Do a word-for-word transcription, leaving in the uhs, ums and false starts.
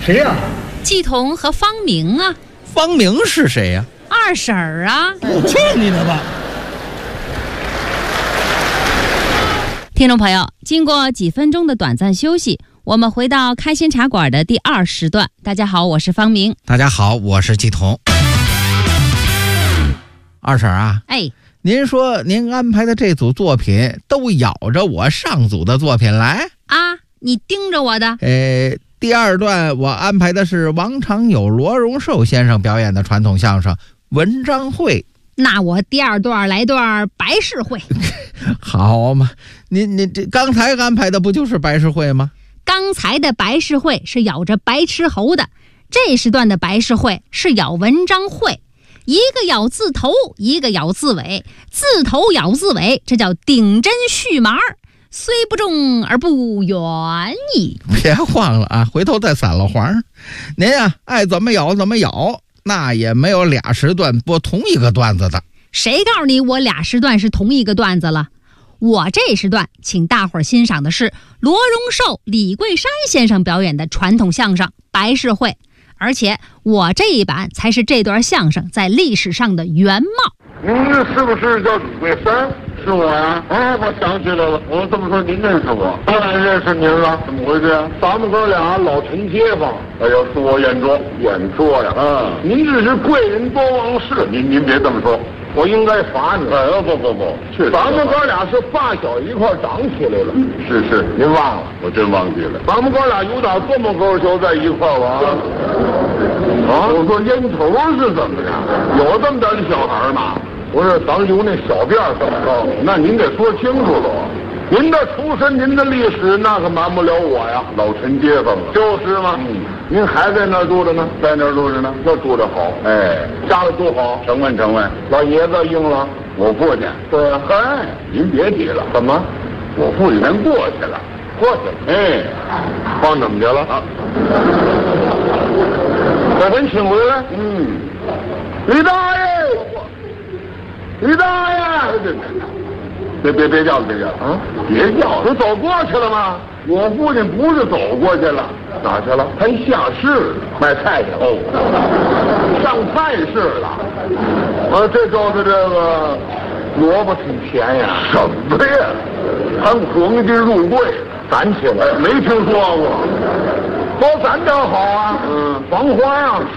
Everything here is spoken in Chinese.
谁呀、啊？ 季彤和方明啊。 方明是谁呀、 啊？二婶儿啊。 去你的吧！ 听众朋友，经过几分钟的短暂休息，我们回到开心茶馆的第二时段。大家好，我是方明。 大家好，我是季彤。二婶啊， 哎， 您说您安排的这组作品都咬着我上组的作品来啊？你盯着我的。 呃，第二段我安排的是王长友、罗荣寿先生表演的传统相声《文章会》。 那我第二段来段白事会。 好嘛，您您这刚才安排的不就是白事会吗？ 刚才的白事会是咬着白痴猴的，这时段的白事会是咬文章会。一个咬字头，一个咬字尾，字头咬字尾，这叫顶针续麻，虽不中而不远矣。 别慌了啊，回头再散了黄。您呀、啊，爱怎么咬怎么咬，那也没有俩时段播同一个段子的。 谁告诉你我俩时段是同一个段子了？我这时段请大伙儿欣赏的是罗荣寿、李桂山先生表演的传统相声《白事会》。而且我这一版才是这段相声在历史上的原貌。 您是不是叫李桂山？是我呀、啊。哦，我想起来了，我这么说您认识我？当然认识您了。怎么回事啊？咱们哥俩老陈街坊。哎呦，恕我眼拙，眼拙呀。嗯，您这是贵人多忘事。您您别这么说，我应该罚你。哎呦，不不不，是咱们哥俩是发小一块长起来了。是是，您忘了？我真忘记了。咱们哥俩有点这么高就在一块玩。啊！我说烟头是怎么着？有这么点的小孩吗？不是，咱留那小辫怎么着？那您得说清楚了。您的出身，您的历史，那可瞒不了我呀。老陈街坊了，就是嘛。嗯，您还在那儿住着呢？在那儿住着呢，那住着好。哎，家里住好，成问成问。老爷子应了，我父亲。对啊。嗨，您别提了。怎么？我父亲人过去了，过去了。哎，放怎么去了？啊。把人请回来。嗯，李大爷，李大爷，别别别叫了，别叫了啊！别叫了，不走过去了吗？我父亲不是走过去了，哪去了？他下市了，卖菜去了。哦，上菜市了。啊，这周的这个萝卜挺便宜啊。什么呀？还黄金入柜，咱请来没听说过。说咱这好啊，嗯，黄花啊。